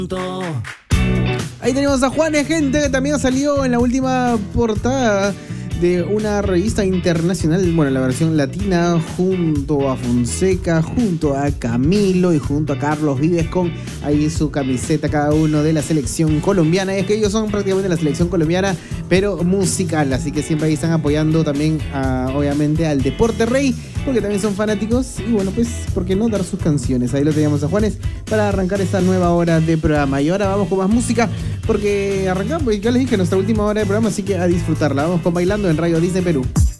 Ahí tenemos a Juanes, gente, que también salió en la última portada de una revista internacional, bueno, la versión latina, junto a Fonseca, junto a Camilo y junto a Carlos Vives, con ahí su camiseta cada uno de la selección colombiana. Es que ellos son prácticamente la selección colombiana, pero musical, así que siempre ahí están apoyando también obviamente al Deporte Rey, porque también son fanáticos. Y bueno, pues, ¿por qué no dar sus canciones? Ahí lo teníamos a Juanes para arrancar esta nueva hora de programa. Y ahora vamos con más música, porque arrancamos, pues ya les dije, nuestra última hora de programa, así que a disfrutarla. Vamos con Bailando en Radio Disney Perú.